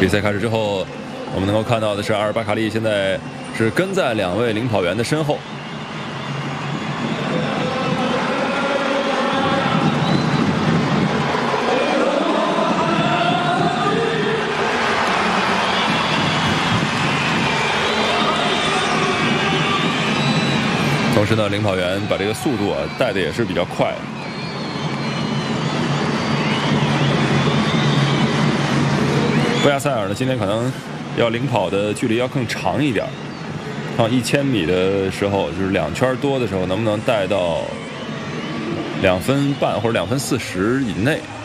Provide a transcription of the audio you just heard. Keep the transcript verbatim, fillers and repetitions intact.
比赛开始之后，我们能够看到的是阿尔巴卡利现在是跟在两位领跑员的身后。同时呢，领跑员把这个速度啊带的也是比较快。布亚塞尔呢，今天可能要领跑的距离要更长一点，看一千米的时候，就是两圈多的时候，能不能带到两分半或者两分四十以内？